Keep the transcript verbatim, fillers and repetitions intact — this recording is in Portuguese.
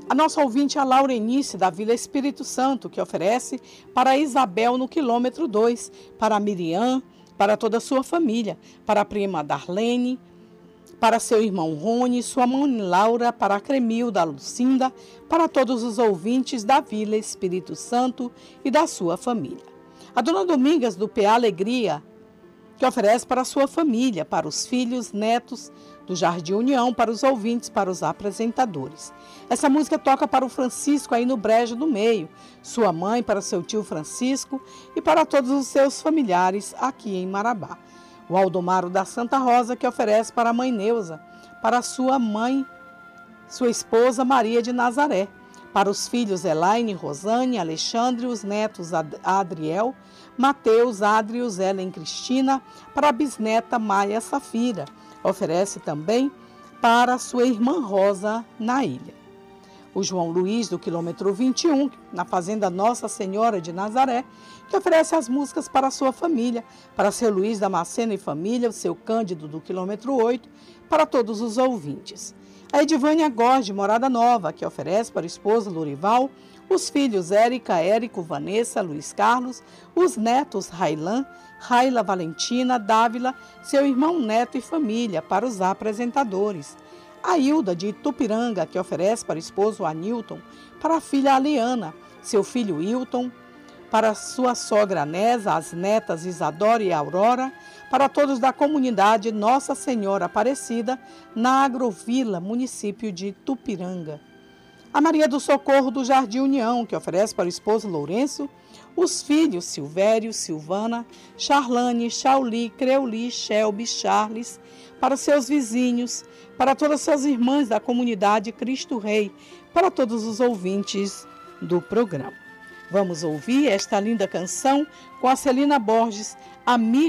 A nossa ouvinte é a Laurenice, da Vila Espírito Santo, que oferece para a Isabel no quilômetro dois, para a Miriam, para toda a sua família, para a prima Darlene, para seu irmão Rony, sua mãe Laura, para a Cremilda, a Lucinda, para todos os ouvintes da Vila Espírito Santo e da sua família. A dona Domingas, do P A Alegria, que oferece para a sua família, para os filhos, netos do Jardim União, para os ouvintes, para os apresentadores. Essa música toca para o Francisco aí no Brejo do Meio, sua mãe, para seu tio Francisco e para todos os seus familiares aqui em Marabá. O Aldomaro da Santa Rosa, que oferece para a mãe Neuza, para sua mãe, sua esposa Maria de Nazaré, para os filhos Elaine, Rosane, Alexandre, os netos Adriel, Mateus, Adrius, Ellen Cristina, para a bisneta Maia Safira. Oferece também para sua irmã Rosa na ilha. O João Luiz, do quilômetro vinte e um, na fazenda Nossa Senhora de Nazaré, que oferece as músicas para a sua família, para seu Luiz Damasceno e família, o seu Cândido, do quilômetro oito, para todos os ouvintes. A Edivânia Góes, de Morada Nova, que oferece para o esposo Lurival, os filhos Érica, Érico, Vanessa, Luiz Carlos, os netos Railan, Raila Valentina, Dávila, seu irmão Neto e família, para os apresentadores. A Hilda, de Itupiranga, que oferece para o esposo Anilton, para a filha Aliana, seu filho Hilton, para sua sogra Nesa, as netas Isadora e Aurora, para todos da comunidade Nossa Senhora Aparecida, na Agrovila, município de Itupiranga. A Maria do Socorro do Jardim União, que oferece para o esposo Lourenço, os filhos Silvério, Silvana, Charlane, Chauli, Creuli, Shelby, Charles, para seus vizinhos, para todas as suas irmãs da comunidade Cristo Rei, para todos os ouvintes do programa. Vamos ouvir esta linda canção com a Celina Borges, amiga